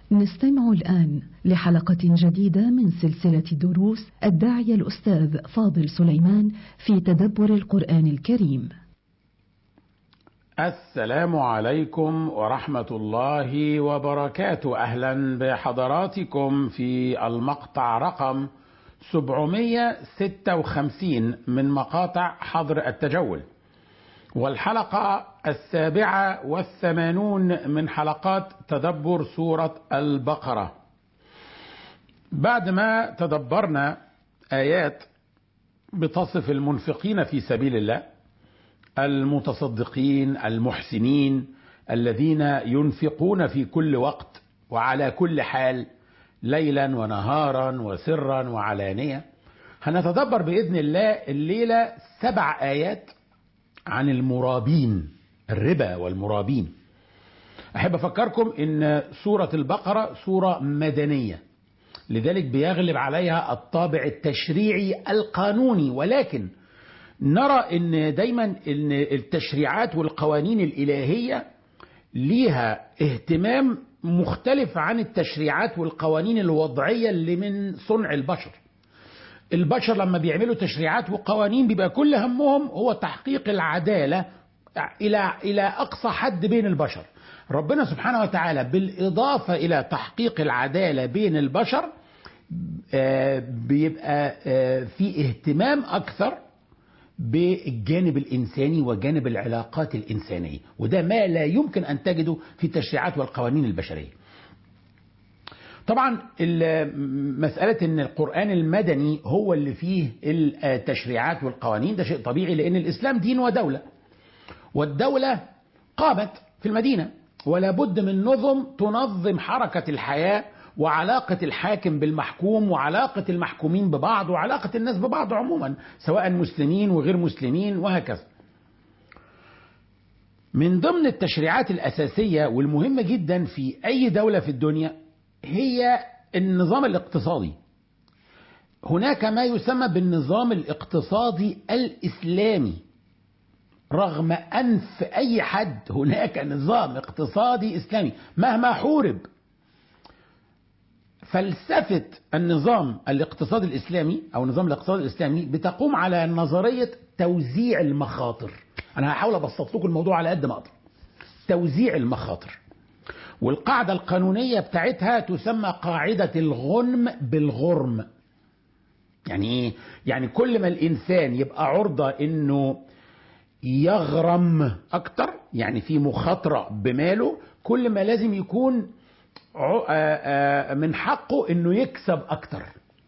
نستمع الآن لحلقة جديدة من سلسلة دروس الداعية الأستاذ فاضل سليمان في تدبر القرآن الكريم. السلام عليكم ورحمة الله وبركاته. أهلا بحضراتكم في المقطع رقم 756 من مقاطع حظر التجول، والحلقة 87 من حلقات تدبر سورة البقرة. بعد ما تدبرنا آيات بتصف المنفقين في سبيل الله، المتصدقين المحسنين الذين ينفقون في كل وقت وعلى كل حال، ليلا ونهارا وسرا وعلانية، هنتدبر بإذن الله الليلة 7 آيات عن المرابين، الربا والمرابين. أحب أفكركم إن سورة البقرة سورة مدنية، لذلك بيغلب عليها الطابع التشريعي القانوني، ولكن نرى إن دايما إن التشريعات والقوانين الإلهية ليها اهتمام مختلف عن التشريعات والقوانين الوضعية اللي من صنع البشر. البشر لما بيعملوا تشريعات وقوانين بيبقى كل همهم هو تحقيق العدالة إلى أقصى حد بين البشر. ربنا سبحانه وتعالى بالإضافة إلى تحقيق العدالة بين البشر بيبقى في اهتمام أكثر بالجانب الإنساني وجانب العلاقات الإنسانية، وده ما لا يمكن أن تجده في التشريعات والقوانين البشرية. طبعا مسألة ان القرآن المدني هو اللي فيه التشريعات والقوانين ده شيء طبيعي، لان الاسلام دين ودولة، والدولة قامت في المدينة، ولا بد من نظم تنظم حركة الحياة وعلاقة الحاكم بالمحكوم وعلاقة المحكومين ببعض وعلاقة الناس ببعض عموما، سواء مسلمين وغير مسلمين وهكذا. من ضمن التشريعات الأساسية والمهمة جدا في أي دولة في الدنيا هي النظام الاقتصادي. هناك ما يسمى بالنظام الاقتصادي الإسلامي، رغم أنف أي حد هناك نظام اقتصادي إسلامي مهما حورب. فلسفة النظام الاقتصادي الإسلامي أو نظام الاقتصاد الإسلامي بتقوم على نظرية توزيع المخاطر. أنا هحاول أبسط لكم الموضوع على قد ما أقدر. توزيع المخاطر، والقاعدة القانونية بتاعتها تسمى قاعدة الغنم بالغرم. يعني ايه؟ يعني كل ما الإنسان يبقى عرضة إنه يغرم أكتر، يعني في مخاطرة بماله، كل ما لازم يكون من حقه إنه يكسب أكتر.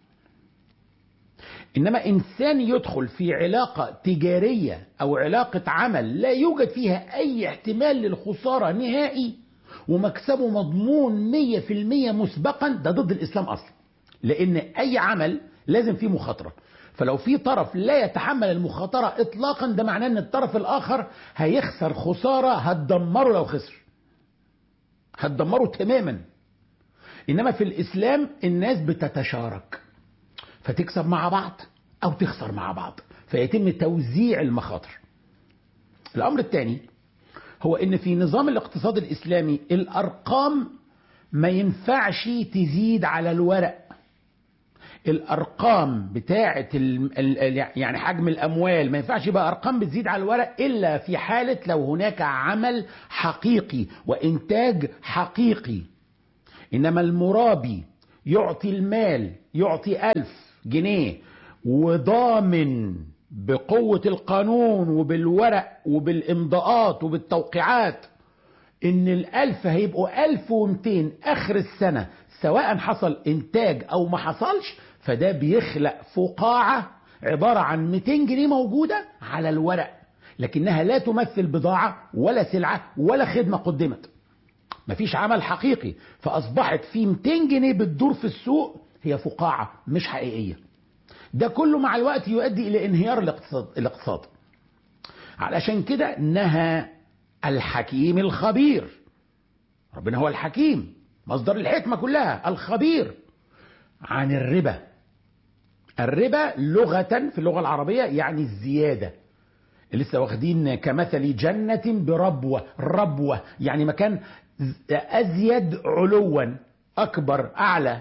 إنما إنسان يدخل في علاقة تجارية أو علاقة عمل لا يوجد فيها أي احتمال للخسارة نهائي ومكسبه مضمون 100% مسبقا، ده ضد الإسلام أصلا، لأن أي عمل لازم فيه مخاطرة. فلو في طرف لا يتحمل المخاطرة إطلاقا، ده معناه أن الطرف الآخر هيخسر خسارة هتدمره، لو خسر هتدمره تماما. إنما في الإسلام الناس بتتشارك، فتكسب مع بعض أو تخسر مع بعض، فيتم توزيع المخاطر. الأمر الثاني هو ان في نظام الاقتصاد الاسلامي الارقام ما ينفعش تزيد على الورق. الارقام بتاعه يعني حجم الاموال ما ينفعش يبقى ارقام بتزيد على الورق الا في حالة لو هناك عمل حقيقي وانتاج حقيقي. انما المرابي يعطي المال، يعطي 1000 جنيه وضامن بقوة القانون وبالورق وبالإمضاءات وبالتوقيعات إن 1000 هيبقوا 1200 آخر السنة، سواء حصل إنتاج أو ما حصلش. فده بيخلق فقاعة عبارة عن 200 جنيه موجودة على الورق، لكنها لا تمثل بضاعة ولا سلعة ولا خدمة قدمت. مفيش عمل حقيقي، فأصبحت في 200 جنيه بتدور في السوق هي فقاعة مش حقيقية. ده كله مع الوقت يؤدي إلى انهيار الاقتصاد. علشان كده نهى الحكيم الخبير، ربنا هو الحكيم مصدر الحكمة كلها، الخبير، عن الربا. الربا لغة في اللغة العربية يعني الزيادة. لسه واخدين كمثل جنة بربوة، ربوة يعني مكان أزيد علوا، أكبر أعلى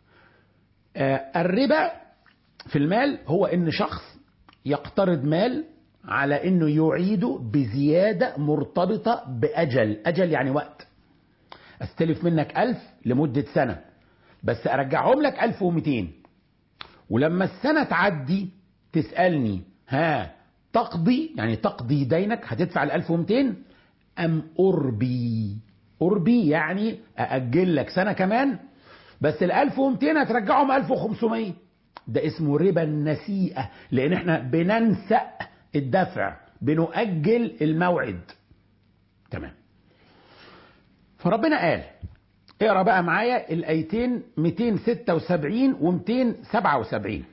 الربا في المال هو إن شخص يقترض مال على إنه يعيده بزيادة مرتبطة بأجل. أجل يعني وقت. استلف منك 1000 لمدة سنة، بس أرجعهم لك 1200، ولما السنة تعدي تسألني تقضي، يعني تقضي دينك، هتدفع 1200 أم أربي يعني أأجل لك سنة كمان، بس 1200 هترجعهم 1500. ده اسمه ربا النسيئة، لأن احنا بننسأ الدفع، بنؤجل الموعد. تمام. فربنا قال، اقرأ بقى معايا الآيتين 276 و 277.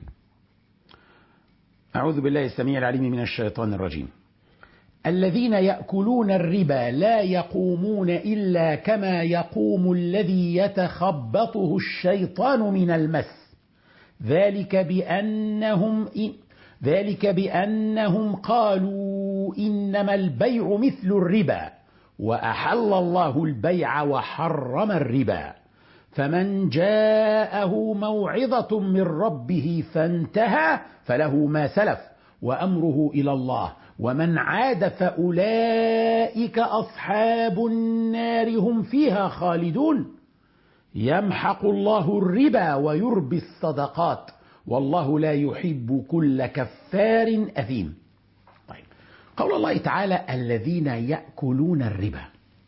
أعوذ بالله السميع العليم من الشيطان الرجيم. الذين يأكلون الربا لا يقومون إلا كما يقوم الذي يتخبطه الشيطان من المس، ذلك بأنهم قالوا إنما البيع مثل الربا وأحل الله البيع وحرم الربا، فمن جاءه موعظة من ربه فانتهى فله ما سلف وأمره إلى الله، ومن عاد فأولئك أصحاب النار هم فيها خالدون. يمحق الله الربا ويربي الصدقات والله لا يحب كل كفار أثيم. طيب، قول الله تعالى الذين يأكلون الربا،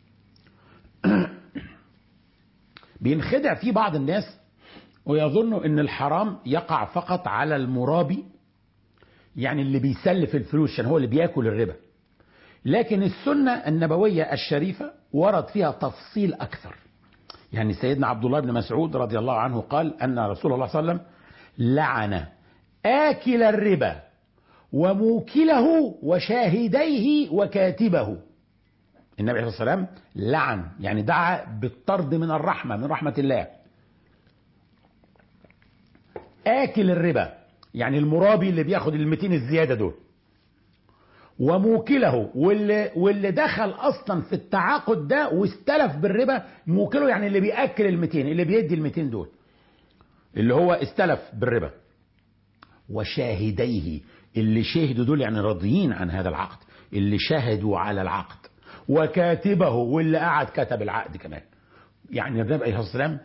بينخدع فيه بعض الناس ويظنوا ان الحرام يقع فقط على المرابي، يعني اللي بيسلف الفلوس عشان هو اللي بياكل الربا. لكن السنة النبوية الشريفة ورد فيها تفصيل أكثر. يعني سيدنا عبد الله بن مسعود رضي الله عنه قال أن رسول الله صلى الله عليه وسلم لعن آكل الربا وموكله وشاهديه وكاتبه. النبي عليه الصلاة والسلام لعن، يعني دعا بالطرد من الرحمة، من رحمة الله. آكل الربا يعني المرابي اللي بياخد ال200 الزيادة دول، وموكله واللي دخل أصلا في التعاقد ده واستلف بالربا. موكله يعني اللي بيأكل ال200، اللي بيدي ال200 دول، اللي هو استلف بالربا. وشاهديه، اللي شهدوا دول يعني راضيين عن هذا العقد، اللي شهدوا على العقد. وكاتبه، واللي قعد كتب العقد كمان. يعني النبي عليه الصلاة والسلام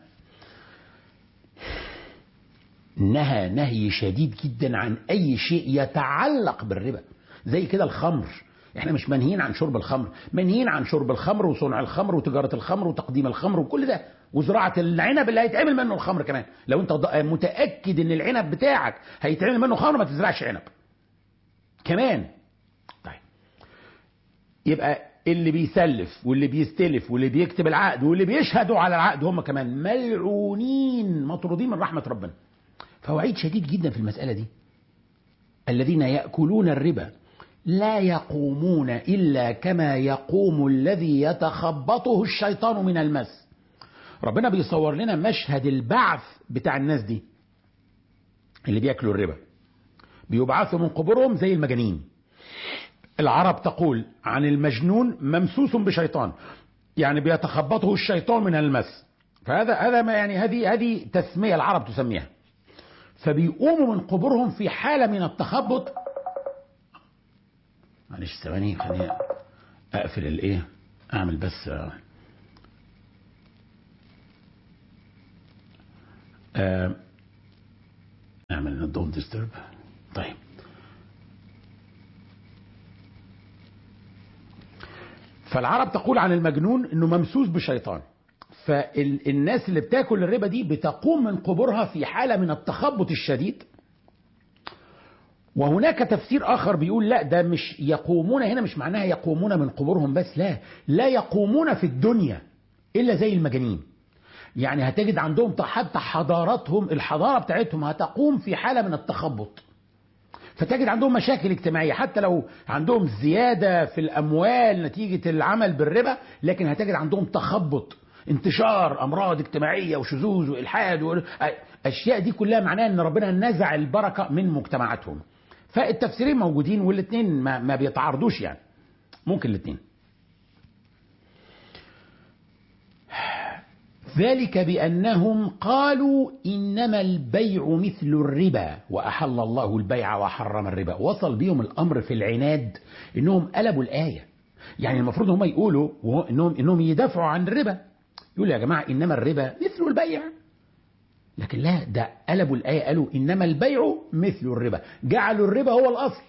نهي شديد جدا عن أي شيء يتعلق بالربا. زي كده الخمر، احنا مش منهيين عن شرب الخمر، منهيين عن شرب الخمر وصنع الخمر وتجارة الخمر وتقديم الخمر وكل ده، وزراعة العنب اللي هيتعمل منه الخمر كمان. لو انت متأكد ان العنب بتاعك هيتعمل منه خمر ما تزرعش عنب كمان. طيب، يبقى اللي بيسلف واللي بيستلف واللي بيكتب العقد واللي بيشهدوا على العقد هم كمان ملعونين مطرودين من رحمة ربنا. فوعيد شديد جدا في المسألة دي. الذين يأكلون الربا لا يقومون إلا كما يقوم الذي يتخبطه الشيطان من المس. ربنا بيصور لنا مشهد البعث بتاع الناس دي اللي بيأكلوا الربا. بيبعثوا من قبورهم زي المجانين. العرب تقول عن المجنون ممسوس بشيطان، يعني بيتخبطه الشيطان من المس. فهذا ما يعني هذه تسمية العرب تسميها. فبيقوموا من قبورهم في حالة من التخبط. معلش ثواني، خليني اقفل الايه، اعمل بس اعمل don't disturb. طيب، فالعرب تقول عن المجنون انه ممسوس بشيطان. فالناس اللي بتاكل الربا دي بتقوم من قبورها في حالة من التخبط الشديد. وهناك تفسير آخر بيقول لا، ده مش يقومون هنا مش معناها يقومون من قبورهم بس، لا يقومون في الدنيا إلا زي المجانين. يعني هتجد عندهم حتى حضاراتهم، الحضارة بتاعتهم هتقوم في حالة من التخبط. فتجد عندهم مشاكل اجتماعية، حتى لو عندهم زيادة في الأموال نتيجة العمل بالربا، لكن هتجد عندهم تخبط، انتشار أمراض اجتماعية وشذوذ وإلحاد أشياء دي كلها معناها أن ربنا نزع البركة من مجتمعاتهم. فالتفسيرين موجودين والاثنين ما بيتعارضوش، يعني ممكن الاثنين. ذلك بأنهم قالوا إنما البيع مثل الربا وأحل الله البيع وحرم الربا. وصل بهم الأمر في العناد إنهم قلبوا الآية. يعني المفروض هم يقولوا إنهم يدافعوا عن الربا، يقولوا يا جماعة إنما الربا مثل البيع، لكن لا، ده قلبوا الآية قالوا إنما البيع مثل الربا، جعلوا الربا هو الأصل.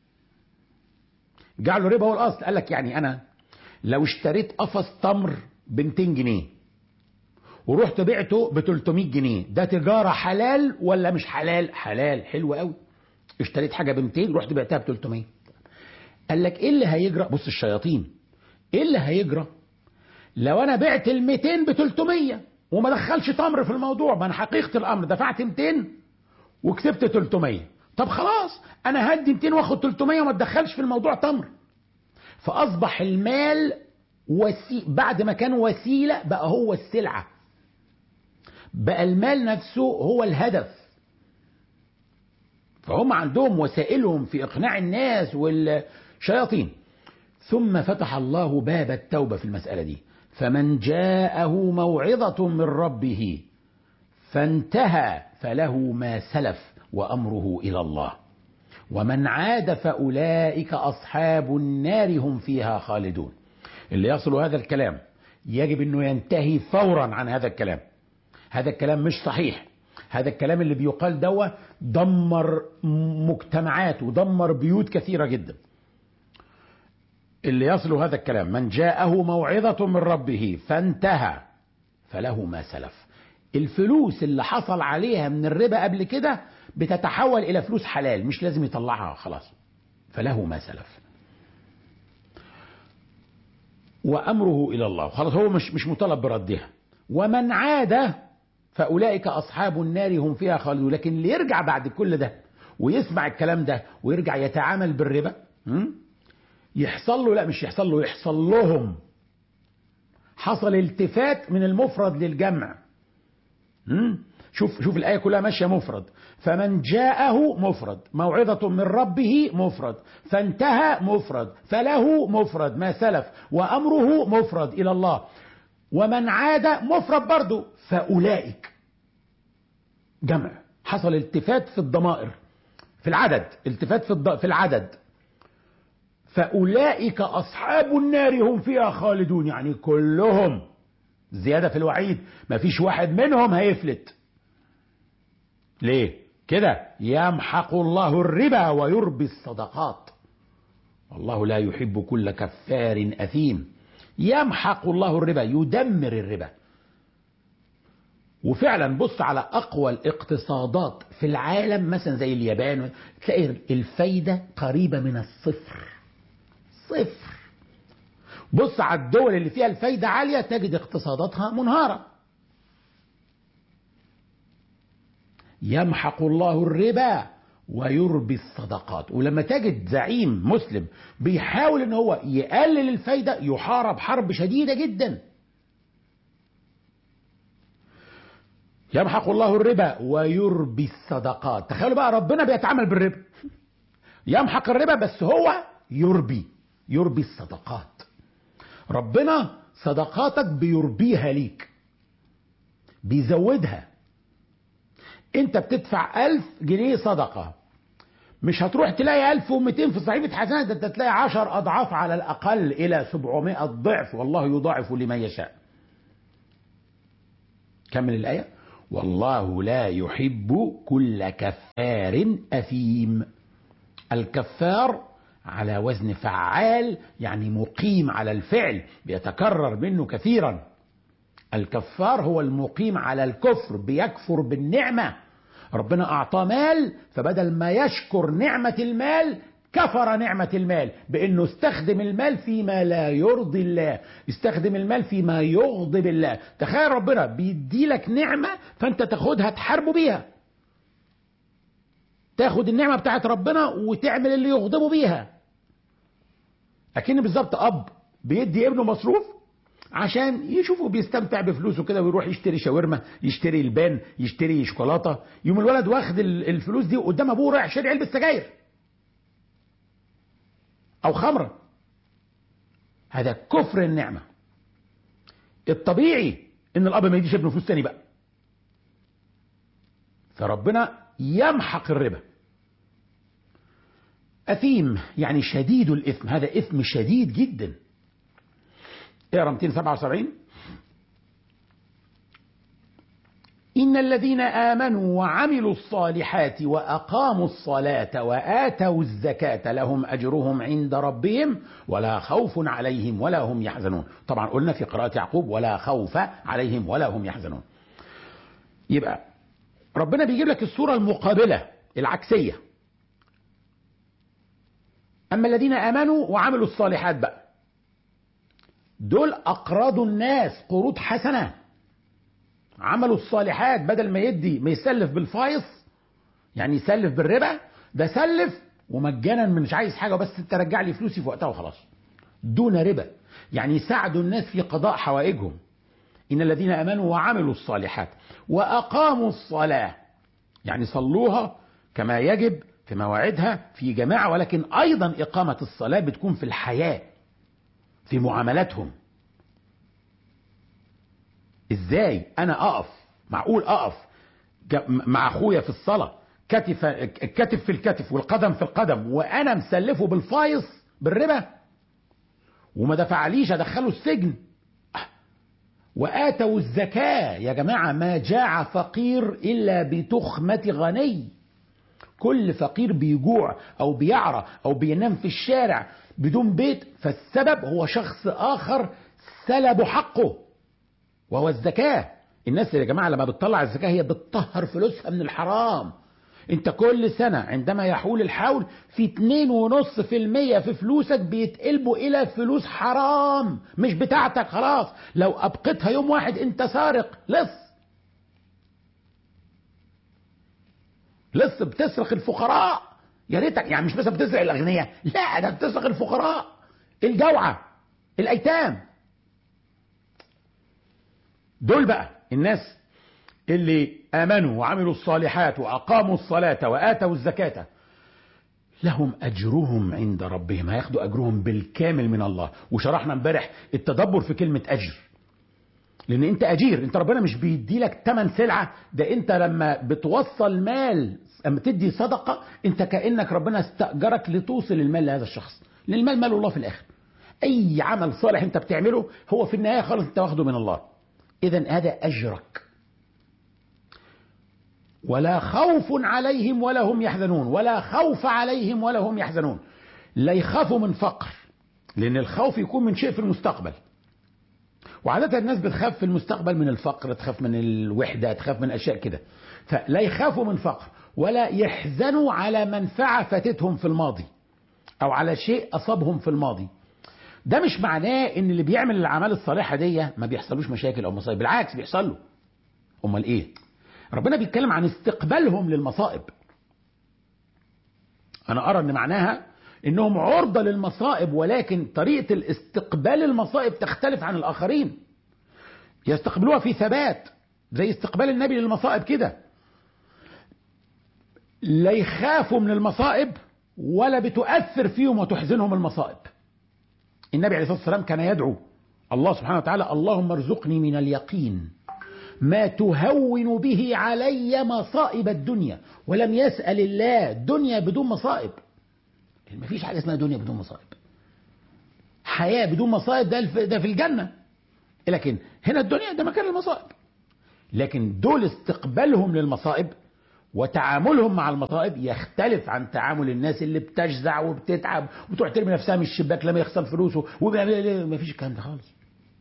جعلوا الربا هو الأصل. قال لك يعني أنا لو اشتريت قفص تمر ب 200 جنيه ورحت بعته ب 300 جنيه، ده تجارة حلال ولا مش حلال؟ حلال، حلو قوي. اشتريت حاجة ب 200 رحت بعتها ب 300. قال لك ايه اللي هيجرى؟ بص الشياطين، ايه اللي هيجرى لو انا بعت ال 200 ب 300 وما دخلش تمر في الموضوع؟ ما انا حقيقة الامر دفعت 200 وكسبت 300. طب خلاص انا هدي 200 واخد 300 وما تدخلش في الموضوع تمر. فاصبح المال بعد ما كان وسيلة بقى هو السلعة، بقى المال نفسه هو الهدف. فهم عندهم وسائلهم في إقناع الناس والشياطين. ثم فتح الله باب التوبة في المسألة دي، فمن جاءه موعظة من ربه فانتهى فله ما سلف وأمره إلى الله ومن عاد فأولئك أصحاب النار هم فيها خالدون. اللي يصل هذا الكلام يجب أنه ينتهي فورا عن هذا الكلام. هذا الكلام مش صحيح. هذا الكلام اللي بيقال دوا دمر مجتمعات ودمر بيوت كثيرة جدا. اللي يصل هذا الكلام من جاءه موعظة من ربه فانتهى فله ما سلف. الفلوس اللي حصل عليها من الربا قبل كده بتتحول إلى فلوس حلال، مش لازم يطلعها خلاص، فله ما سلف وأمره إلى الله. خلاص هو مش مطالب بردها. ومن عاد فأولئك أصحاب النار هم فيها خالدون. لكن اللي يرجع بعد كل ده ويسمع الكلام ده ويرجع يتعامل بالربا يحصل له، لا مش يحصل له، يحصل لهم. حصل التفات من المفرد للجمع. شوف الآية كلها ماشية مفرد. فمن جاءه مفرد، موعظة من ربه مفرد، فانتهى مفرد، فله مفرد ما سلف، وأمره مفرد إلى الله. ومن عاد مفرد برضه، فأولئك جمع. حصل التفات في الضمائر، في العدد، التفات في العدد. فأولئك أصحاب النار هم فيها خالدون، يعني كلهم زيادة في الوعيد، ما فيش واحد منهم هيفلت. ليه كده؟ يمحق الله الربا ويربي الصدقات والله لا يحب كل كفار أثيم. يمحق الله الربا، يدمر الربا. وفعلا بص على أقوى الاقتصادات في العالم مثلا زي اليابان، تلاقي الفايدة قريبة من الصفر، صفر. بص على الدول اللي فيها الفايدة عالية تجد اقتصاداتها منهارة. يمحق الله الربا ويربي الصدقات. ولما تجد زعيم مسلم بيحاول ان هو يقلل الفايدة يحارب حرب شديدة جدا. يمحق الله الربا ويربي الصدقات. تخيلوا بقى ربنا بيتعامل بالربا، يمحق الربا بس هو يربي الصدقات. ربنا صدقاتك بيربيها ليك، بيزودها. انت بتدفع 1000 جنيه صدقة، مش هتروح تلاقي 1200 في صحيفة حسنات، ده انت تلاقي 10 أضعاف على الأقل إلى 700 ضعف، والله يضاعف لمن يشاء. كمل الآية. والله لا يحب كل كفار أثيم. الكفار على وزن فعال، يعني مقيم على الفعل، بيتكرر منه كثيرا. الكفار هو المقيم على الكفر، بيكفر بالنعمة. ربنا أعطاه مال، فبدل ما يشكر نعمة المال كفر نعمة المال بأنه استخدم المال فيما لا يرضي الله، استخدم المال فيما يغضب الله. تخيل ربنا بيدي لك نعمة فأنت تاخدها تحاربه بيها، تاخد النعمة بتاعت ربنا وتعمل اللي يغضبه بيها. لكن بالظبط أب بيدي ابنه مصروف عشان يشوفه بيستمتع بفلوسه كده، ويروح يشتري شاورما، يشتري البان، يشتري شوكولاته، يوم الولد واخد الفلوس دي قدام ابوه رايح يشتري علبه سجاير او خمره. هذا كفر النعمه. الطبيعي ان الاب ما يديش ابنه فلوس تاني بقى. فربنا يمحق الربا. أثيم يعني شديد الإثم، هذا إثم شديد جدا. اقرأ 277. إن الذين آمنوا وعملوا الصالحات وأقاموا الصلاة وآتوا الزكاة لهم أجرهم عند ربهم ولا خوف عليهم ولا هم يحزنون. طبعا قلنا في قراءة يعقوب ولا خوف عليهم ولا هم يحزنون. يبقى ربنا بيجيب لك الصورة المقابلة العكسية. أما الذين آمنوا وعملوا الصالحات بقى، دول أقرضوا الناس قروض حسنة، عملوا الصالحات، بدل ما يدي ما يسلف بالفايص يعني يسلف بالربا، ده سلف ومجانا مش عايز حاجة بس ترجع لي فلوسي في وقتها وخلاص، دون ربا، يعني يساعدوا الناس في قضاء حوائجهم. إن الذين آمنوا وعملوا الصالحات وأقاموا الصلاة، يعني صلوها كما يجب في مواعيدها في جماعة، ولكن أيضا إقامة الصلاة بتكون في الحياة في معاملاتهم. إزاي أنا أقف، معقول أقف مع أخويا في الصلاة الكتف في الكتف والقدم في القدم وأنا مسلفه بالفايص بالربا وما دفعليش أدخله السجن؟ وآتوا الزكاة، يا جماعة ما جاع فقير إلا بتخمة غني. كل فقير بيجوع أو بيعرى أو بينام في الشارع بدون بيت، فالسبب هو شخص آخر سلب حقه وهو الزكاة. الناس يا جماعة لما بتطلع الزكاة هي بتطهر فلوسها من الحرام. انت كل سنة عندما يحول الحول في 2.5% في فلوسك بيتقلبوا الى فلوس حرام مش بتاعتك خلاص. لو ابقيتها يوم واحد انت سارق لص بتسرق الفقراء. يا ريتك يعني مش مثلا بتسرق الاغنياء، لا ده بتسرق الفقراء الجوعى الايتام. دول بقى الناس اللي آمنوا وعملوا الصالحات وأقاموا الصلاة وآتوا الزكاة لهم أجرهم عند ربهم، هياخدوا أجرهم بالكامل من الله. وشرحنا امبارح التدبر في كلمة أجر، لأن أنت أجير، أنت ربنا مش بيدي لك تمن سلعة، ده أنت لما بتوصل مال أما تدي صدقة أنت كأنك ربنا استأجرك لتوصل المال لهذا الشخص، لأن المال مال الله في الآخر. أي عمل صالح أنت بتعمله هو في النهاية خالص أنت واخده من الله. إذن هذا أجرك. ولا خوف عليهم ولا هم يحزنون، ولا خوف عليهم ولا هم يحزنون. لا يخافوا من فقر، لأن الخوف يكون من شيء في المستقبل، وعادة الناس بتخاف في المستقبل من الفقر، تخاف من الوحدة، تخاف من أشياء كده. فلا يخافوا من فقر ولا يحزنوا على منفعة فاتتهم في الماضي أو على شيء أصابهم في الماضي. ده مش معناه ان اللي بيعمل الأعمال الصالحة دي ما بيحصلوش مشاكل أو مصايب، بالعكس بيحصل له. أمال إيه؟ ربنا بيتكلم عن استقبالهم للمصائب. أنا أرى أن معناها أنهم عرضة للمصائب، ولكن طريقة الاستقبال المصائب تختلف عن الآخرين. يستقبلوها في ثبات زي استقبال النبي للمصائب كده، لا يخافوا من المصائب ولا بتؤثر فيهم وتحزنهم المصائب. النبي عليه الصلاة والسلام كان يدعو الله سبحانه وتعالى: اللهم ارزقني من اليقين ما تهون به علي مصائب الدنيا. ولم يسأل الله دنيا بدون مصائب، ما فيش حاجة اسمها دنيا بدون مصائب. حياة بدون مصائب ده في الجنة، لكن هنا الدنيا ده مكان المصائب. لكن دول استقبالهم للمصائب وتعاملهم مع المصائب يختلف عن تعامل الناس اللي بتجزع وبتتعب وتروح ترمي نفسها من الشباك لما يخسر فلوسه، ما فيش الكلام ده خالص.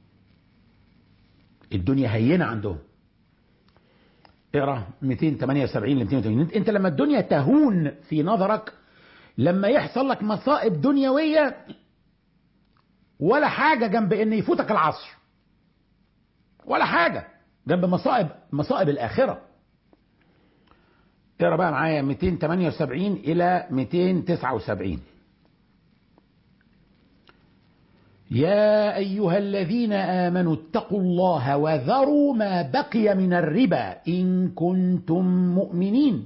الدنيا هينة عندهم. اقرأ 278 ل 280. انت لما الدنيا تهون في نظرك، لما يحصل لك مصائب دنيوية ولا حاجة جنب ان يفوتك العصر، ولا حاجة جنب مصائب الآخرة. اقرأ بقى معايا 278 إلى 279. يا أيها الذين آمنوا اتقوا الله وذروا ما بقي من الربا إن كنتم مؤمنين،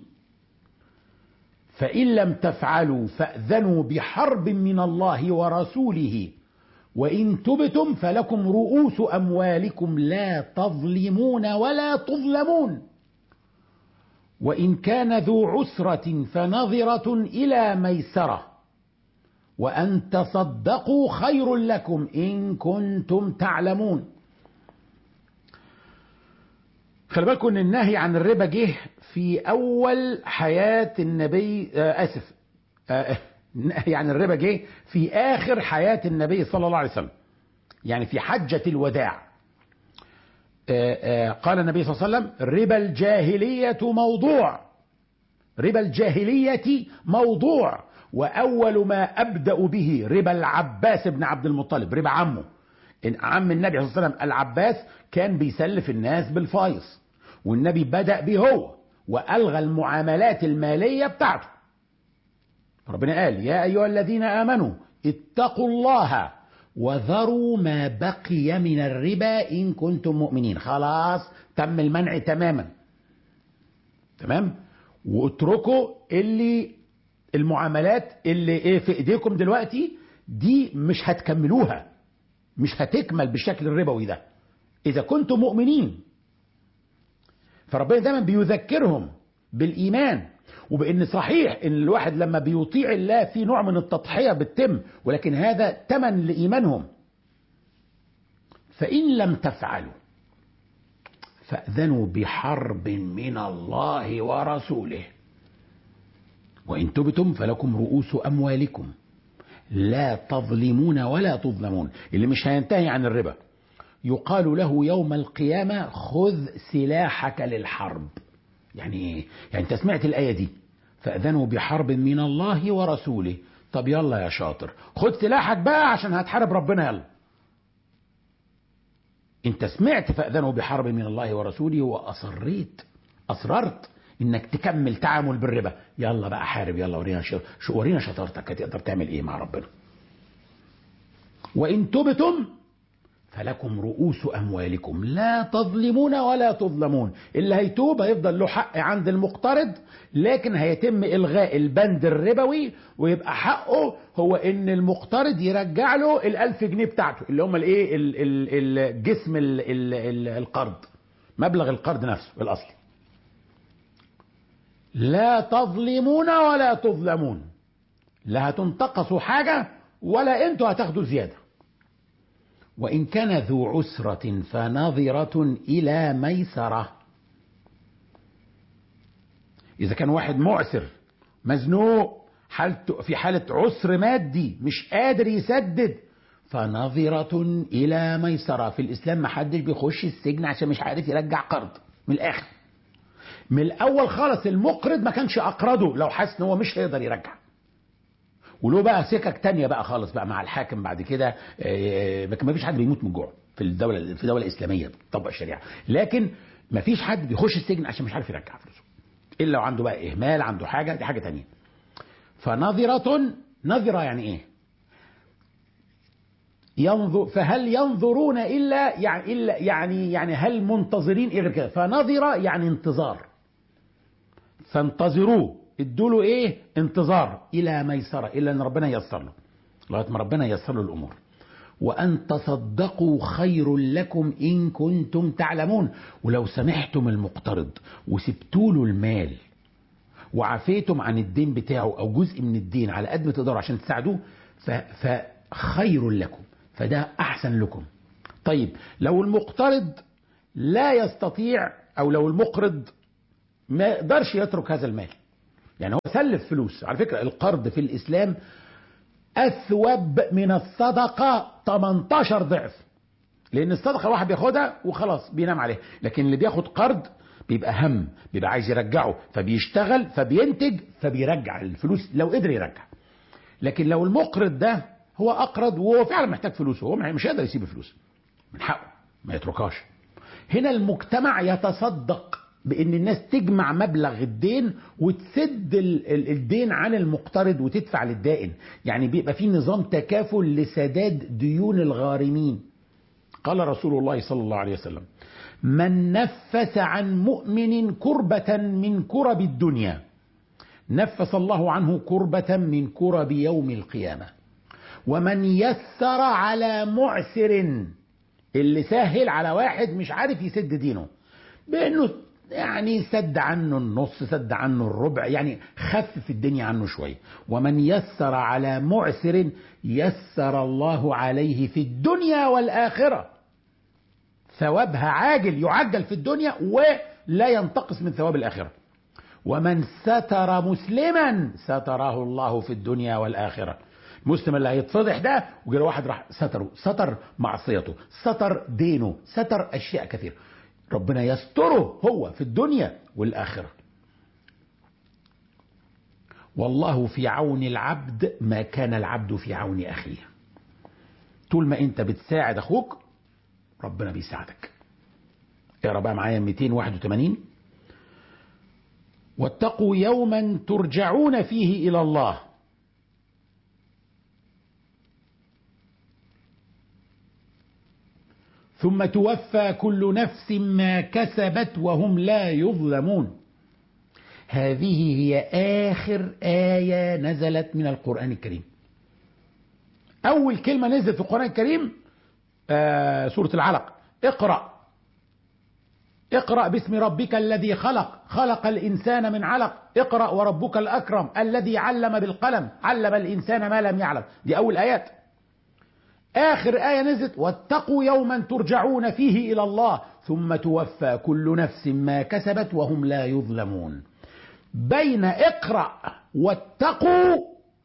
فإن لم تفعلوا فأذنوا بحرب من الله ورسوله وإن تبتم فلكم رؤوس أموالكم لا تظلمون ولا تظلمون وإن كان ذو عسرة فنظرة إلى ميسرة وأن تصدقوا خير لكم إن كنتم تعلمون. خلي بالكم ان النهي عن الربا جه في اول حياة النبي، النهي عن الربا جه في اخر حياة النبي صلى الله عليه وسلم، يعني في حجة الوداع. قال النبي صلى الله عليه وسلم: ربا الجاهلية موضوع، ربا الجاهلية موضوع، وأول ما أبدأ به ربا العباس بن عبد المطلب، ربا عمه، عم النبي صلى الله عليه وسلم العباس كان بيسلف الناس بالفايص، والنبي بدأ به هو وألغى المعاملات المالية بتاعته. ربنا قال: يا أيها الذين آمنوا اتقوا الله وذروا ما بقي من الربا إن كنتم مؤمنين. خلاص تم المنع تماما، تمام، واتركوا اللي المعاملات اللي في ايديكم دلوقتي دي مش هتكملوها، مش هتكمل بالشكل الربوي ده إذا كنتم مؤمنين. فربنا دايما بيذكرهم بالإيمان، وبأن صحيح أن الواحد لما بيطيع الله في نوع من التضحية بتتم، ولكن هذا تمن لإيمانهم. فإن لم تفعلوا فأذنوا بحرب من الله ورسوله وإن تبتم فلكم رؤوس أموالكم لا تظلمون ولا تظلمون. اللي مش هينتهي عن الربا يقال له يوم القيامة: خذ سلاحك للحرب. يعني ايه؟ يعني انت سمعت الآية دي: فأذنوا بحرب من الله ورسوله. طب يلا يا شاطر خذ سلاحك بقى عشان هتحارب ربنا. يلا انت سمعت فأذنوا بحرب من الله ورسوله أصررت انك تكمل تعامل بالربا. يلا بقى حارب، يلا ورينا شطارتك، هتقدر تعمل ايه مع ربنا. وإن تبتم فلكم رؤوس أموالكم لا تظلمون ولا تظلمون. اللي هيتوب هيفضل له حق عند المقترض، لكن هيتم إلغاء البند الربوي، ويبقى حقه هو إن المقترض يرجع له 1000 جنيه بتاعته، اللي هم الايه، الجسم القرض، مبلغ القرض نفسه الأصلي. لا تظلمون ولا تظلمون، لا هتنتقصوا حاجة ولا انتوا هتاخدوا زيادة. وإن كان ذو عسرة فنظرة إلى ميسرة. إذا كان واحد معسر مزنوق في حالة عسر مادي مش قادر يسدد، فنظرة إلى ميسرة. في الإسلام ما حدش بيخش السجن عشان مش عارف يرجع قرض. من الآخر، من الأول خالص المقرض ما كانش أقرضه لو حس إن هو مش هيقدر يرجع، ولو بقى سكك تانية بقى خالص بقى مع الحاكم بعد كده. ما فيش حد بيموت من الجوع في دولة إسلامية بتطبق الشريعة، لكن ما فيش حد بيخش السجن عشان مش عارف يرجع فلوسه، إلا لو عنده بقى إهمال، عنده حاجة، دي حاجة تانية. نظرة يعني إيه؟ ينظر. فهل ينظرون إلا يعني هل منتظرين إيه غير كده؟ فنظرة يعني انتظار، فانتظروه، ادوا له ايه؟ انتظار الى ميسره، الا ان ربنا ييسر له، لغايه ما ربنا ييسر له الامور. وان تصدقوا خير لكم ان كنتم تعلمون. ولو سمحتم المقترض وسبتوا له المال وعفيتم عن الدين بتاعه او جزء من الدين على قد ما تقدروا عشان تساعدوه، فخير لكم، فده احسن لكم. طيب لو المقترض لا يستطيع، او لو المقرض ما يقدرش يترك هذا المال، يعني هو سلف فلوس. على فكرة القرض في الإسلام أثوب من الصدقة 18 ضعف، لأن الصدقة واحد بياخدها وخلاص بينام عليها، لكن اللي بياخد قرض بيبقى بيبقى عايز يرجعه، فبيشتغل فبينتج فبيرجع الفلوس لو قدر يرجع. لكن لو المقرض ده هو أقرض وهو فعلا محتاج فلوسه، هو مش هيقدر يسيب فلوسه، من حقه ما يتركهاش. هنا المجتمع يتصدق بأن الناس تجمع مبلغ الدين وتسد الدين عن المقترض وتدفع للدائن، يعني بيبقى في نظام تكافل لسداد ديون الغارمين. قال رسول الله صلى الله عليه وسلم: من نفس عن مؤمن كربة من كرب الدنيا نفس الله عنه كربة من كرب يوم القيامة. ومن يسر على معسر، اللي سهل على واحد مش عارف يسد دينه بأنه يعني سد عنه النص، سد عنه الربع، يعني خفف الدنيا عنه شوية. ومن يسر على معسر يسر الله عليه في الدنيا والآخرة، ثوابها عاجل، يعجل في الدنيا ولا ينتقص من ثواب الآخرة. ومن ستر مسلما ستره الله في الدنيا والآخرة. المسلم اللي هيتفضح ده وجرى واحد راح ستره، ستر معصيته، ستر دينه، ستر أشياء كثيرة، ربنا يستره هو في الدنيا والآخرة. والله في عون العبد ما كان العبد في عون أخيه. طول ما انت بتساعد أخوك ربنا بيساعدك. اقرأ بقى معايا 281. واتقوا يوما ترجعون فيه إلى الله ثم توفى كل نفس ما كسبت وهم لا يظلمون. هذه هي آخر آية نزلت من القرآن الكريم. أول كلمة نزلت في القرآن الكريم سورة العلق، اقرأ اقرأ باسم ربك الذي خلق، خلق الإنسان من علق، اقرأ وربك الأكرم الذي علم بالقلم، علم الإنسان ما لم يعلم. دي أول آيات. آخر آية نزلت واتقوا يوما ترجعون فيه إلى الله ثم توفى كل نفس ما كسبت وهم لا يظلمون. بين اقرأ واتقوا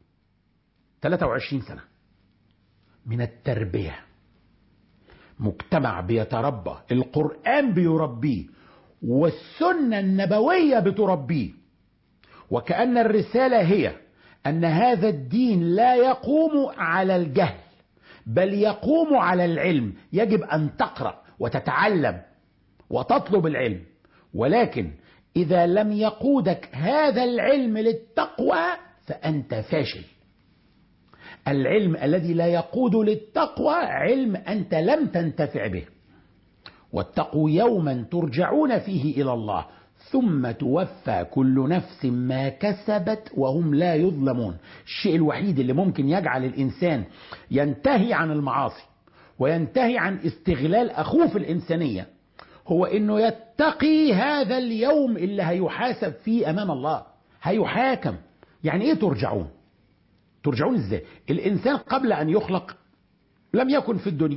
23 سنة من التربية. مجتمع بيتربى، القرآن بيربيه والسنة النبوية بتربيه، وكأن الرسالة هي أن هذا الدين لا يقوم على الجهل بل يقوم على العلم. يجب أن تقرأ وتتعلم وتطلب العلم، ولكن إذا لم يقودك هذا العلم للتقوى فأنت فاشل. العلم الذي لا يقود للتقوى علم أنت لم تنتفع به. واتقوا يوما ترجعون فيه إلى الله ثم توفى كل نفس ما كسبت وهم لا يظلمون. الشيء الوحيد اللي ممكن يجعل الإنسان ينتهي عن المعاصي وينتهي عن استغلال أخوه في الإنسانية هو إنه يتقي هذا اليوم اللي هيحاسب فيه أمام الله، هيحاكم. يعني إيه ترجعون؟ ترجعون إزاي؟ الإنسان قبل أن يخلق لم يكن في الدنيا،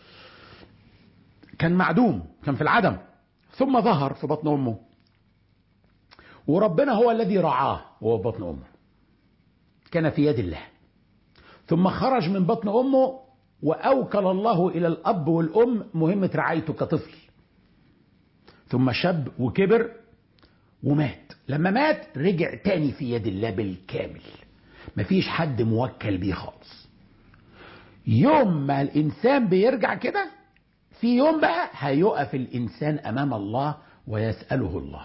كان معدوم، كان في العدم، ثم ظهر في بطن أمه، وربنا هو الذي رعاه وهو بطن أمه، كان في يد الله. ثم خرج من بطن أمه وأوكل الله إلى الأب والأم مهمة رعايته كطفل، ثم شاب وكبر ومات. لما مات رجع تاني في يد الله بالكامل، مفيش حد موكل بيه خالص. يوم ما الإنسان بيرجع كده، في يوم بقى هيقف الإنسان أمام الله ويسأله الله.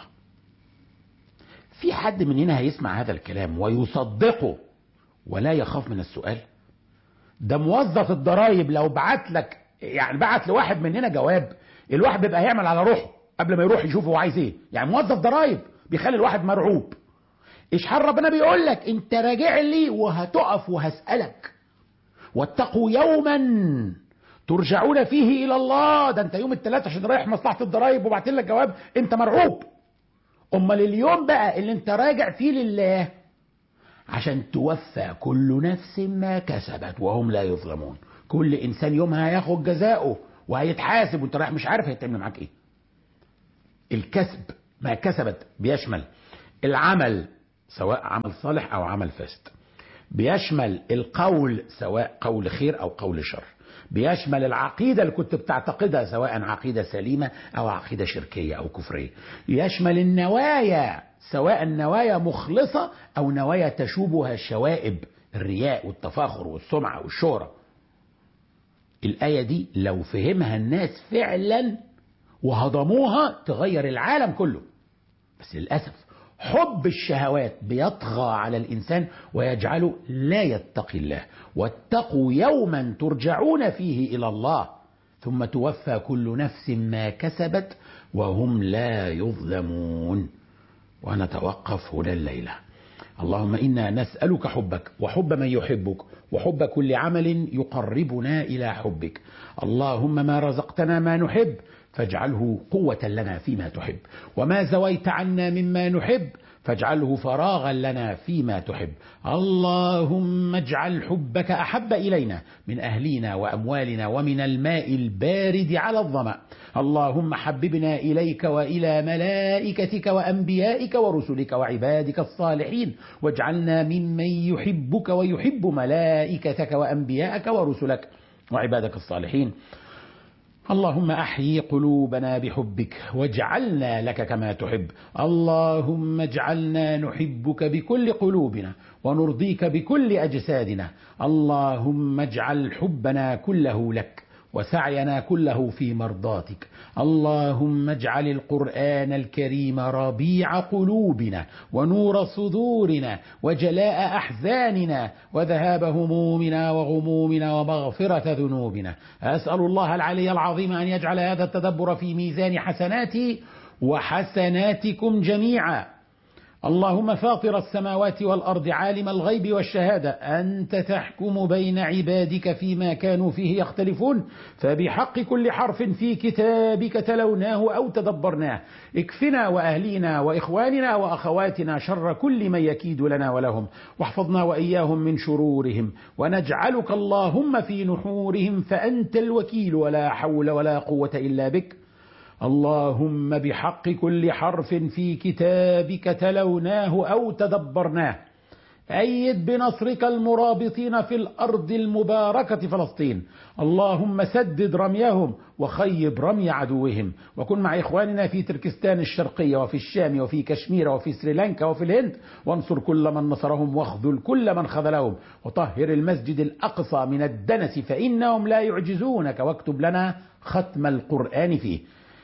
في حد مننا هيسمع هذا الكلام ويصدقه ولا يخاف من السؤال؟ ده موظف الضرايب لو بعت لك، يعني بعت لواحد مننا جواب، الواحد بيبقى هيعمل على روحه قبل ما يروح يشوف هو عايز ايه. يعني موظف ضرايب بيخلي الواحد مرعوب. اشحال ربنا بيقول لك انت راجع لي وهتقف وهسألك. واتقوا يوما ترجعون فيه الى الله. ده انت يوم الثلاث عشان رايح مصلحة الضرايب وبعتين لك جواب انت مرعوب. امال اليوم بقى اللي انت راجع فيه لله عشان توفى كل نفس ما كسبت وهم لا يظلمون. كل انسان يومها هياخد جزاؤه وهيتحاسب وانت رايح مش عارف هيتعمل معاك ايه. الكسب ما كسبت بيشمل العمل سواء عمل صالح او عمل فاسد، بيشمل القول سواء قول خير او قول شر، بيشمل العقيدة اللي كنت بتعتقدها سواء عقيدة سليمة او عقيدة شركية او كفرية، يشمل النوايا سواء نوايا مخلصة او نوايا تشوبها الشوائب، الرياء والتفاخر والسمعة والشهرة. الآية دي لو فهمها الناس فعلا وهضموها تغير العالم كله. بس للأسف حب الشهوات بيطغى على الإنسان ويجعله لا يتقي الله. واتقوا يوما ترجعون فيه إلى الله ثم توفى كل نفس ما كسبت وهم لا يظلمون. ونتوقف هنا الليلة اللهم إنا نسألك حبك وحب من يحبك وحب كل عمل يقربنا إلى حبك. اللهم ما رزقتنا ما نحب فاجعله قوة لنا فيما تحب، وما زويت عنا مما نحب فاجعله فراغا لنا فيما تحب. اللهم اجعل حبك أحب إلينا من أهلنا وأموالنا ومن الماء البارد على الظمأ. اللهم حببنا إليك وإلى ملائكتك وأنبيائك ورسلك وعبادك الصالحين، واجعلنا ممن يحبك ويحب ملائكتك وأنبيائك ورسلك وعبادك الصالحين. اللهم أحيي قلوبنا بحبك واجعلنا لك كما تحب. اللهم اجعلنا نحبك بكل قلوبنا ونرضيك بكل أجسادنا. اللهم اجعل حبنا كله لك وسعينا كله في مرضاتك. اللهم اجعل القرآن الكريم ربيع قلوبنا ونور صدورنا وجلاء أحزاننا وذهاب همومنا وغمومنا ومغفرة ذنوبنا. أسأل الله العلي العظيم أن يجعل هذا التدبر في ميزان حسناتي وحسناتكم جميعا. اللهم فاطر السماوات والأرض عالم الغيب والشهادة، أنت تحكم بين عبادك فيما كانوا فيه يختلفون، فبحق كل حرف في كتابك تلوناه أو تدبرناه اكفنا وأهلينا وإخواننا وأخواتنا شر كل من يكيد لنا ولهم، واحفظنا وإياهم من شرورهم، ونجعلك اللهم في نحورهم فأنت الوكيل ولا حول ولا قوة إلا بك. اللهم بحق كل حرف في كتابك تلوناه أو تدبرناه أيد بنصرك المرابطين في الأرض المباركة فلسطين. اللهم سدد رميهم وخيب رمي عدوهم، وكن مع إخواننا في تركستان الشرقية وفي الشام وفي كشمير وفي سريلانكا وفي الهند، وانصر كل من نصرهم واخذل كل من خذلهم، وطهر المسجد الأقصى من الدنس فإنهم لا يعجزونك، واكتب لنا ختم القرآن فيه،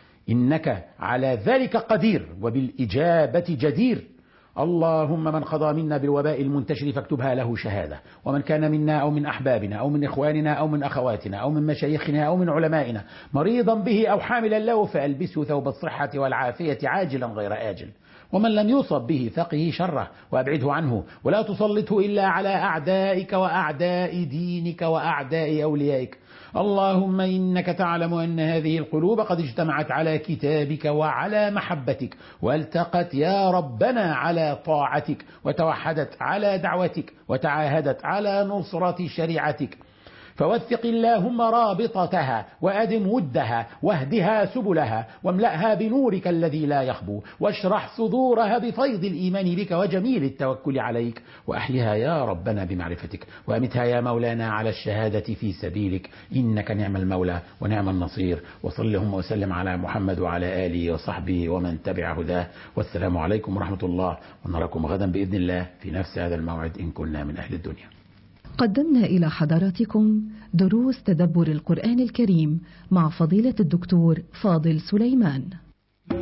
إنك على ذلك قدير وبالإجابة جدير. اللهم من قضى منا بالوباء المنتشر فاكتبها له شهادة، ومن كان منا أو من أحبابنا أو من إخواننا أو من أخواتنا أو من مشايخنا أو من علمائنا مريضا به أو حاملا له فألبسه ثوب الصحة والعافية عاجلا غير آجل، ومن لم يصب به فقه شره وأبعده عنه، ولا تسلطه إلا على أعدائك وأعداء دينك وأعداء أوليائك. اللهم إنك تعلم أن هذه القلوب قد اجتمعت على كتابك وعلى محبتك، والتقت يا ربنا على طاعتك، وتوحدت على دعوتك، وتعاهدت على نصرة شريعتك، فوثق اللهم رابطتها وأدم ودها واهدها سبلها واملأها بنورك الذي لا يخبو، واشرح صدورها بفيض الإيمان بك وجميل التوكل عليك، وأحيها يا ربنا بمعرفتك، وأمتها يا مولانا على الشهادة في سبيلك، إنك نعم المولى ونعم النصير. وصل اللهم وسلم على محمد وعلى آله وصحبه ومن تبع هداه، والسلام عليكم ورحمة الله، ونراكم غدا بإذن الله في نفس هذا الموعد إن كنا من أهل الدنيا. قدمنا إلى حضراتكم دروس تدبر القرآن الكريم مع فضيلة الدكتور فاضل سليمان.